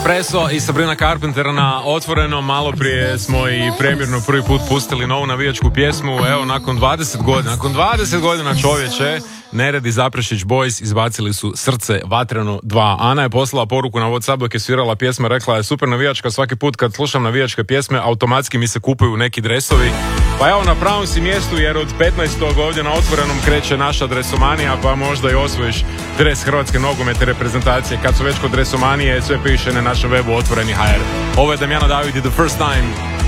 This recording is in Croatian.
Espresso i Sabrina Carpenter na Otvorenom. Malo prije smo i premjerno prvi put pustili novu navijačku pjesmu. Evo, nakon 20 godina čovječe, Nered i Zaprešić Boys izbacili su Srce vatreno 2. Ana je poslala poruku na WhatsApp dok je svirala pjesma, rekla je super navijačka, svaki put kad slušam navijačke pjesme automatski mi se kupuju neki dresovi. Pa evo, na pravom si mjestu jer od 15. ovdje na Otvorenom kreće naša dresomanija, pa možda i osvojiš dres Hrvatske nogometne reprezentacije. Kad su već kod dresomanije, sve piše na našem webu Otvoreni HR. Ovo je Damjana David i The First Time.